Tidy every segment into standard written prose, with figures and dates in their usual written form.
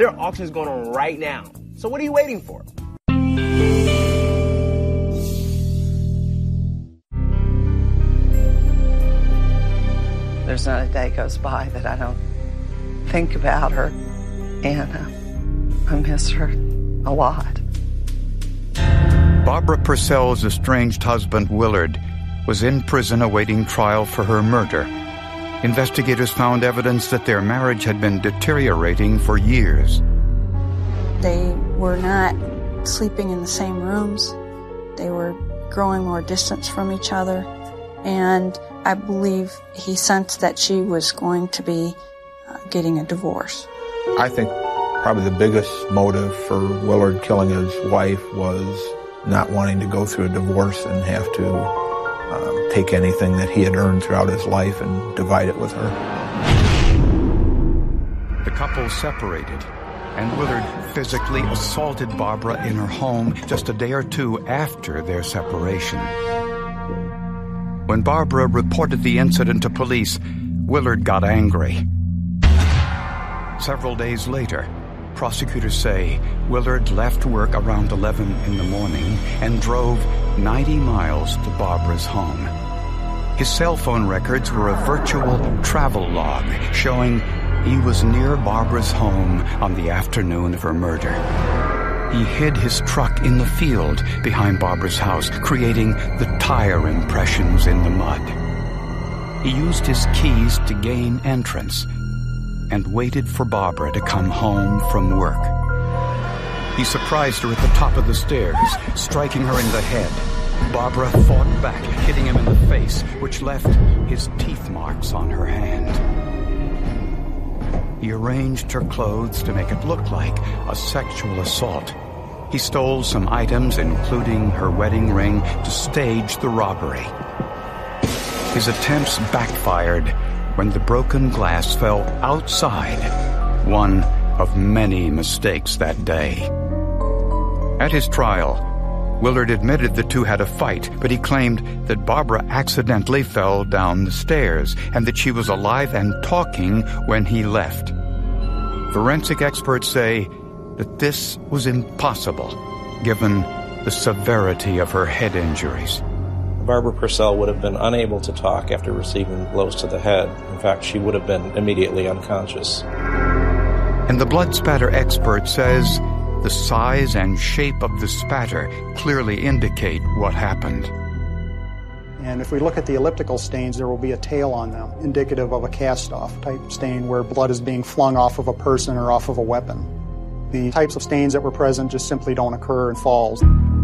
There are auctions going on right now. So what are you waiting for? There's not a day goes by that I don't think about her, and I miss her a lot. Barbara Purcell's estranged husband, Willard, was in prison awaiting trial for her murder. Investigators found evidence that their marriage had been deteriorating for years. They were not sleeping in the same rooms. They were growing more distance from each other. And I believe he sensed that she was going to be getting a divorce. I think probably the biggest motive for Willard killing his wife was not wanting to go through a divorce and have to take anything that he had earned throughout his life and divide it with her. The couple separated, and Willard physically assaulted Barbara in her home just a day or two after their separation. When Barbara reported the incident to police, Willard got angry. Several days later, prosecutors say Willard left work around 11 in the morning and drove 90 miles to Barbara's home. His cell phone records were a virtual travel log showing he was near Barbara's home on the afternoon of her murder. He hid his truck in the field behind Barbara's house, creating the tire impressions in the mud. He used his keys to gain entrance and waited for Barbara to come home from work. He surprised her at the top of the stairs, striking her in the head. Barbara fought back, hitting him in the face, which left his teeth marks on her hand. He arranged her clothes to make it look like a sexual assault. He stole some items, including her wedding ring, to stage the robbery. His attempts backfired when the broken glass fell outside, one of many mistakes that day. At his trial, Willard admitted the two had a fight, but he claimed that Barbara accidentally fell down the stairs and that she was alive and talking when he left. Forensic experts say that this was impossible, given the severity of her head injuries. Barbara Purcell would have been unable to talk after receiving blows to the head. In fact, she would have been immediately unconscious. And the blood spatter expert says the size and shape of the spatter clearly indicate what happened. And if we look at the elliptical stains, there will be a tail on them, indicative of a cast-off type stain where blood is being flung off of a person or off of a weapon. The types of stains that were present just simply don't occur in falls.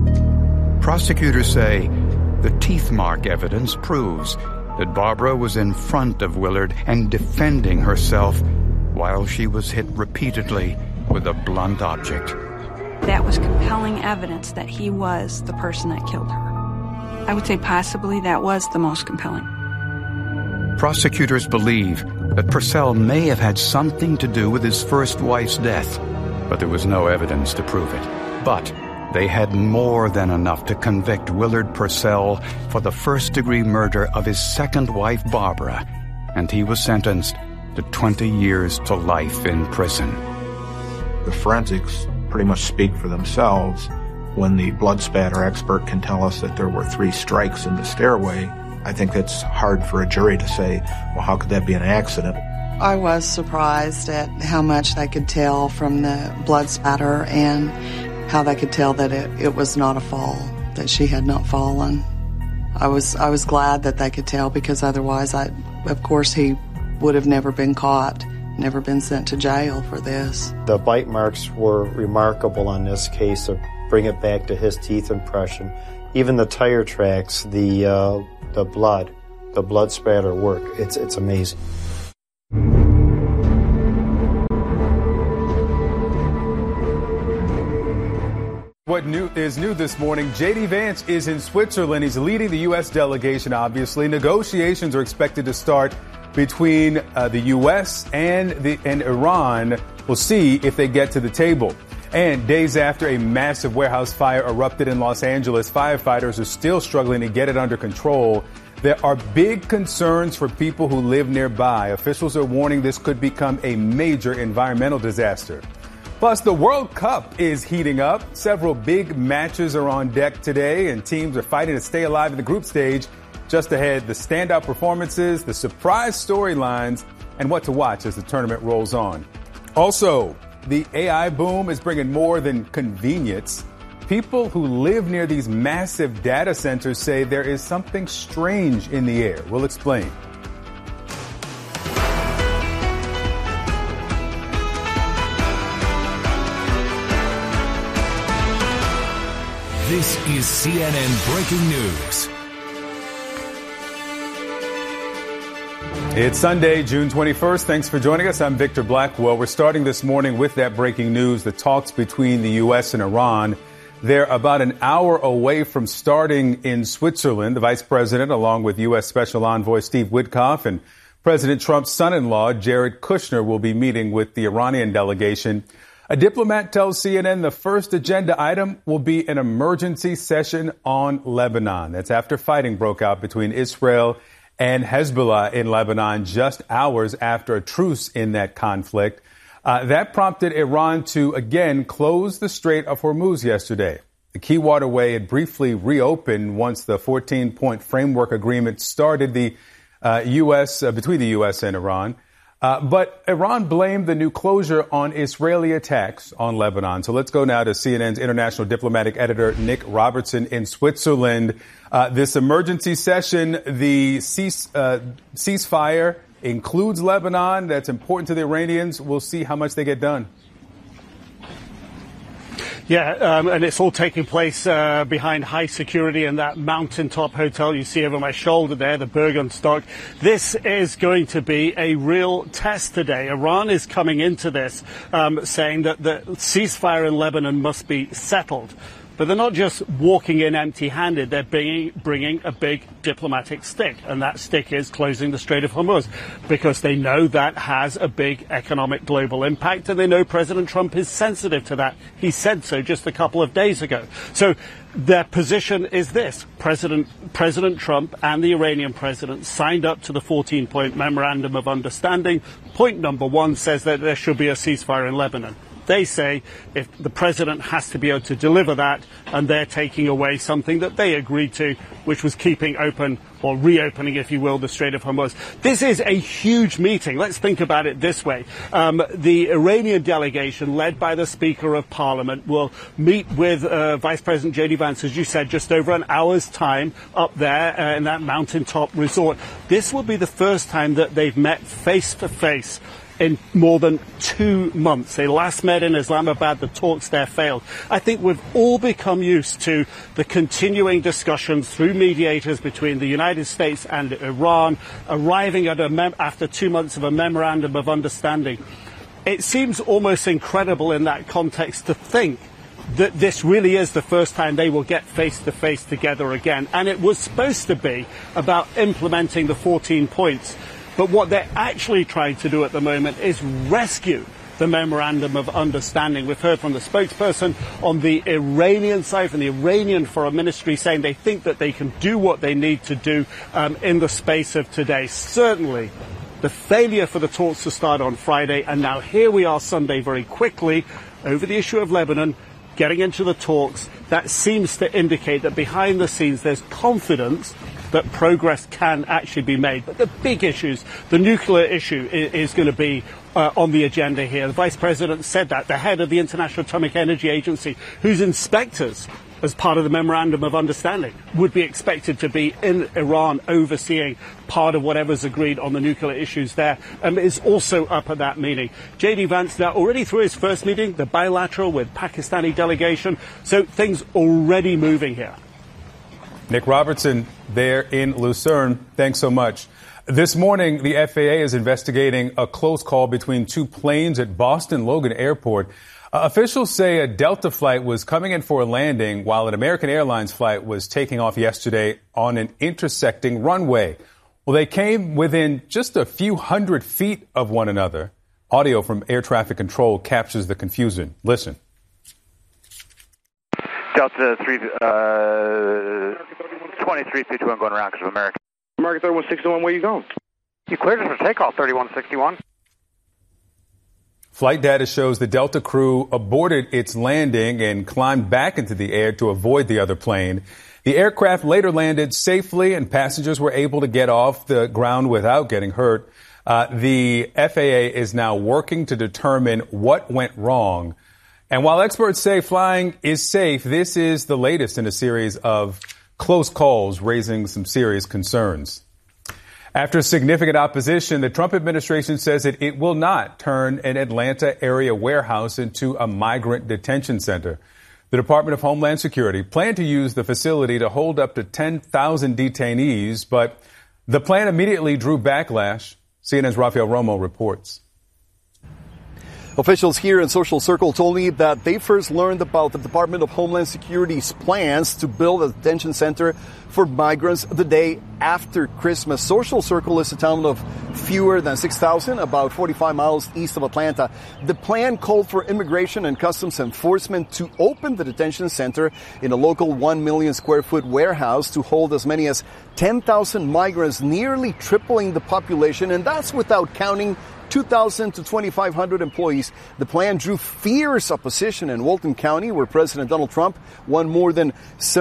Prosecutors say the teeth mark evidence proves that Barbara was in front of Willard and defending herself while she was hit repeatedly with a blunt object. That was compelling evidence that he was the person that killed her. I would say possibly that was the most compelling. Prosecutors believe that Purcell may have had something to do with his first wife's death, but there was no evidence to prove it. But they had more than enough to convict Willard Purcell for the first-degree murder of his second wife, Barbara, and he was sentenced to 20 years to life in prison. The forensics pretty much speak for themselves. When the blood spatter expert can tell us that there were 3 strikes in the stairway, I think it's hard for a jury to say, well, how could that be an accident? I was surprised at how much they could tell from the blood spatter and how they could tell that it was not a fall, that she had not fallen. I was glad that they could tell, because otherwise, of course, he would have never been caught, never been sent to jail for this. The bite marks were remarkable on this case to bring it back to his teeth impression. Even the tire tracks, the blood spatter work, it's amazing. What is new this morning? J.D. Vance is in Switzerland. He's leading the U.S. delegation, obviously. Negotiations are expected to start between the U.S. and Iran. We'll see if they get to the table. And days after a massive warehouse fire erupted in Los Angeles, firefighters are still struggling to get it under control. There are big concerns for people who live nearby. Officials are warning this could become a major environmental disaster. Plus, the World Cup is heating up. Several big matches are on deck today, and teams are fighting to stay alive in the group stage. Just ahead, the standout performances, the surprise storylines, and what to watch as the tournament rolls on. Also, the AI boom is bringing more than convenience. People who live near these massive data centers say there is something strange in the air. We'll explain. This is CNN Breaking News. It's Sunday, June 21st. Thanks for joining us. I'm Victor Blackwell. We're starting this morning with that breaking news, the talks between the U.S. and Iran. They're about an hour away from starting in Switzerland. The vice president, along with U.S. Special Envoy Steve Witkoff and President Trump's son-in-law, Jared Kushner, will be meeting with the Iranian delegation. A diplomat tells CNN the first agenda item will be an emergency session on Lebanon. That's after fighting broke out between Israel and Hezbollah in Lebanon just hours after a truce in that conflict. That prompted Iran to again close the Strait of Hormuz yesterday. The key waterway had briefly reopened once the 14-point framework agreement started between the U.S. and Iran. But Iran blamed the new closure on Israeli attacks on Lebanon. So let's go now to CNN's international diplomatic editor, Nick Robertson in Switzerland. This emergency session, the ceasefire includes Lebanon. That's important to the Iranians. We'll see how much they get done. Yeah, and it's all taking place behind high security in that mountaintop hotel you see over my shoulder there, the Bürgenstock. This is going to be a real test today. Iran is coming into this saying that the ceasefire in Lebanon must be settled. But they're not just walking in empty-handed. They're bringing a big diplomatic stick, and that stick is closing the Strait of Hormuz, because they know that has a big economic global impact, and they know President Trump is sensitive to that. He said so just a couple of days ago. So their position is this. President Trump and the Iranian president signed up to the 14-point memorandum of understanding. Point number one says that there should be a ceasefire in Lebanon. They say if the president has to be able to deliver that, and they're taking away something that they agreed to, which was keeping open, or reopening, if you will, the Strait of Hormuz. This is a huge meeting. Let's think about it this way. The Iranian delegation, led by the Speaker of Parliament, will meet with Vice President J.D. Vance, as you said, just over an hour's time up there in that mountaintop resort. This will be the first time that they've met face-to-face in more than 2 months. They last met in Islamabad. The talks there failed. I think we've all become used to the continuing discussions through mediators between the United States and Iran, arriving at after 2 months of a memorandum of understanding. It seems almost incredible in that context to think that this really is the first time they will get face-to-face together again. And it was supposed to be about implementing the 14 points. But what they're actually trying to do at the moment is rescue the memorandum of understanding. We've heard from the spokesperson on the Iranian side, from the Iranian Foreign Ministry, saying they think that they can do what they need to do in the space of today. Certainly, the failure for the talks to start on Friday, and now here we are Sunday very quickly over the issue of Lebanon, getting into the talks. That seems to indicate that behind the scenes there's confidence that progress can actually be made. But the big issues, the nuclear issue is going to be on the agenda here. The Vice President said that. The head of the International Atomic Energy Agency, whose inspectors, as part of the Memorandum of Understanding, would be expected to be in Iran overseeing part of whatever's agreed on the nuclear issues there, is also up at that meeting. J.D. Vance now already through his first meeting, the bilateral with Pakistani delegation, so things already moving here. Nick Robertson there in Lucerne. Thanks so much. This morning, the FAA is investigating a close call between two planes at Boston Logan Airport. Officials say a Delta flight was coming in for a landing while an American Airlines flight was taking off yesterday on an intersecting runway. Well, they came within just a few hundred feet of one another. Audio from air traffic control captures the confusion. Listen. Delta 2361 going around because of American. American 3161, where you going? You cleared us for takeoff, 3161. Flight data shows the Delta crew aborted its landing and climbed back into the air to avoid the other plane. The aircraft later landed safely and passengers were able to get off the ground without getting hurt. The FAA is now working to determine what went wrong. And while experts say flying is safe, this is the latest in a series of close calls raising some serious concerns. After significant opposition, the Trump administration says that it will not turn an Atlanta area warehouse into a migrant detention center. The Department of Homeland Security planned to use the facility to hold up to 10,000 detainees, but the plan immediately drew backlash. CNN's Rafael Romo reports. Officials here in Social Circle told me that they first learned about the Department of Homeland Security's plans to build a detention center for migrants the day after Christmas. Social Circle is a town of fewer than 6,000, about 45 miles east of Atlanta. The plan called for Immigration and Customs Enforcement to open the detention center in a local 1 million square foot warehouse to hold as many as 10,000 migrants, nearly tripling the population, and that's without counting 2,000 to 2,500 employees. The plan drew fierce opposition in Walton County, where President Donald Trump won more than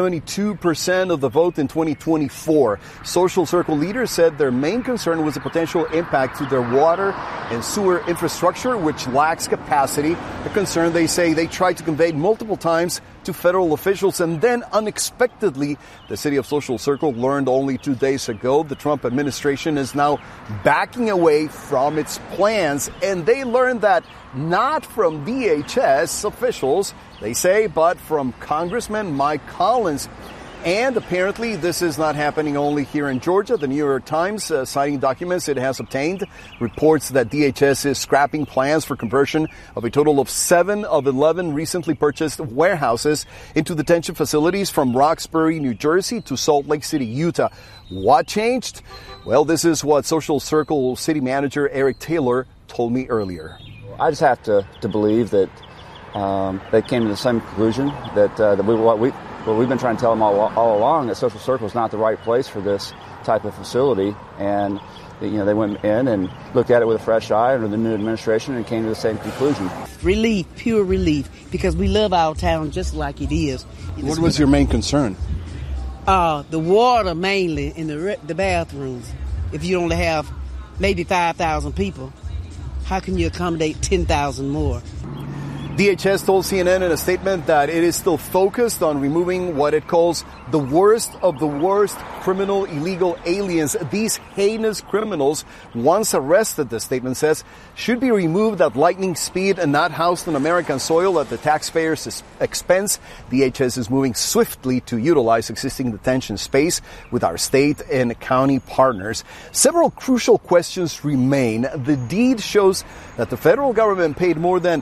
72% of the vote in 2024. Social Circle leaders said their main concern was the potential impact to their water and sewer infrastructure, which lacks capacity, a concern they say they tried to convey multiple times to federal officials. And then unexpectedly, the city of Social Circle learned only 2 days ago the Trump administration is now backing away from its plans. And they learned that not from DHS officials, they say, but from Congressman Mike Collins. And apparently this is not happening only here in Georgia. The New York Times, citing documents it has obtained, reports that DHS is scrapping plans for conversion of a total of 7 of 11 recently purchased warehouses into detention facilities from Roxbury, New Jersey to Salt Lake City, Utah. What changed? Well, this is what Social Circle City Manager Eric Taylor told me earlier. I just have to believe that they came to the same conclusion that what we've been trying to tell them all along, that Social Circle is not the right place for this type of facility. And, they went in and looked at it with a fresh eye under the new administration and came to the same conclusion. Relief, pure relief, because we love our town just like it is. What was your main concern? The water mainly in the bathrooms. If you only have maybe 5,000 people, how can you accommodate 10,000 more? DHS told CNN in a statement that it is still focused on removing what it calls the worst of the worst criminal illegal aliens. These heinous criminals, once arrested, the statement says, should be removed at lightning speed and not housed on American soil at the taxpayers' expense. DHS is moving swiftly to utilize existing detention space with our state and county partners. Several crucial questions remain. The deed shows that the federal government paid more than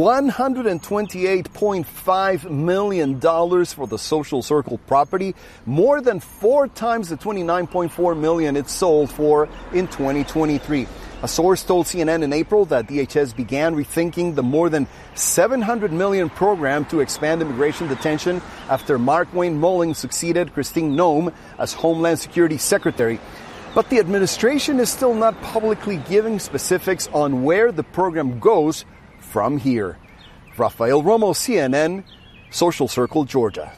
$128.5 million for the Social Circle property, more than 4 times the $29.4 million it sold for in 2023. A source told CNN in April that DHS began rethinking the more than $700 million program to expand immigration detention after Mark Wayne Mullin succeeded Christine Noem as Homeland Security Secretary. But the administration is still not publicly giving specifics on where the program goes from here. Rafael Romo, CNN, Social Circle, Georgia.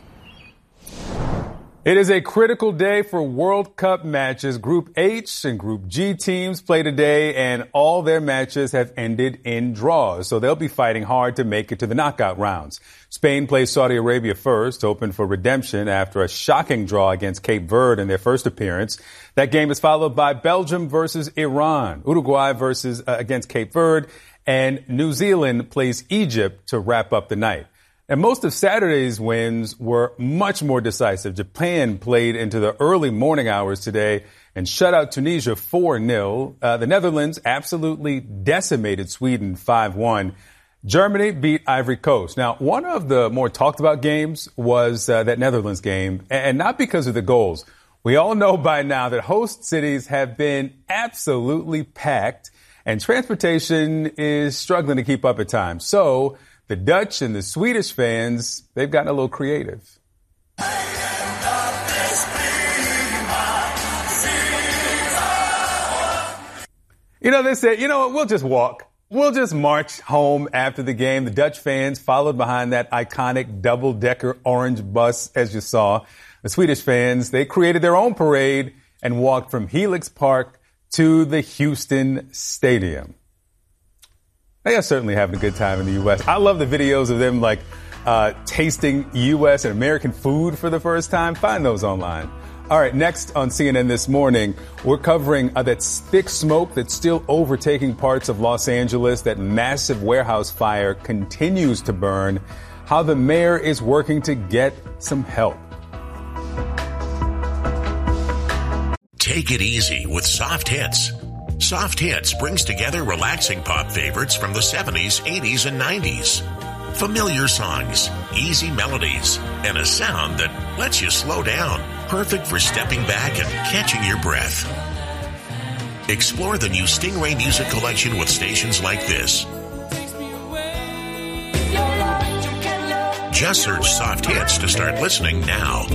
It is a critical day for World Cup matches. Group H and Group G teams play today, and all their matches have ended in draws. So they'll be fighting hard to make it to the knockout rounds. Spain plays Saudi Arabia first, hoping for redemption after a shocking draw against Cape Verde in their first appearance. That game is followed by Belgium versus Iran, Uruguay against Cape Verde, and New Zealand plays Egypt to wrap up the night. And most of Saturday's wins were much more decisive. Japan played into the early morning hours today and shut out Tunisia 4-0. The Netherlands absolutely decimated Sweden 5-1. Germany beat Ivory Coast. Now, one of the more talked about games was that Netherlands game, and not because of the goals. We all know by now that host cities have been absolutely packed, and transportation is struggling to keep up at times. So the Dutch and the Swedish fans, they've gotten a little creative. They said, we'll just walk. We'll just march home after the game. The Dutch fans followed behind that iconic double-decker orange bus, as you saw. The Swedish fans, they created their own parade and walked from Helix Park to the Houston Stadium. They are certainly having a good time in the U.S. I love the videos of them, tasting U.S. and American food for the first time. Find those online. All right, next on CNN This Morning, we're covering that thick smoke that's still overtaking parts of Los Angeles. That massive warehouse fire continues to burn. How the mayor is working to get some help. Take it easy with Soft Hits. Soft Hits brings together relaxing pop favorites from the 70s, 80s, and 90s. Familiar songs, easy melodies, and a sound that lets you slow down. Perfect for stepping back and catching your breath. Explore the new Stingray Music Collection with stations like this. Just search Soft Hits to start listening now.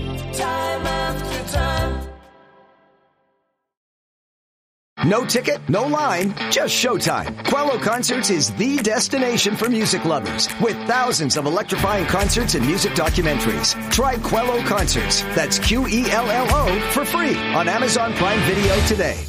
No ticket, no line, just showtime. Quello Concerts is the destination for music lovers, with thousands of electrifying concerts and music documentaries. Try Quello Concerts, that's Quello, for free on Amazon Prime Video today.